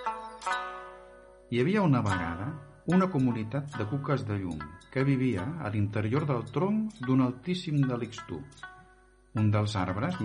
Hi havia una vegada una comunitat de cuques de llum que vivia a l'interior del tronc d'un altíssim delixtú, un dels arbres